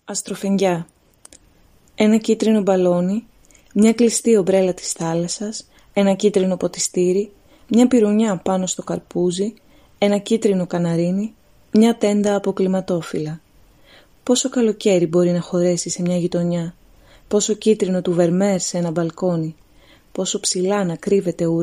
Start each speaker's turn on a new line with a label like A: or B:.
A: Αστροφενγκιά. Ένα κίτρινο μπαλόνι, μια κλειστή ομπρέλα της θάλασσας, ένα κίτρινο ποτιστήρι, μια πυρουνιά πάνω στο καρπούζι, ένα κίτρινο καναρίνι, μια τέντα από κλιματόφυλλα. Πόσο καλοκαίρι μπορεί να χωρέσει σε μια γειτονιά, πόσο κίτρινο του βερμέρ σε ένα μπαλκόνι, πόσο ψηλά να κρύβεται